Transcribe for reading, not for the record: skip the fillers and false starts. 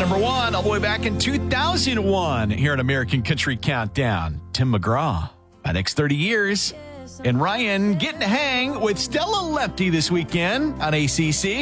number one all the way back in 2001 here at American Country Countdown. Tim McGraw, my next 30 years. And Ryan getting to hang with Stella Lepty this weekend on ACC.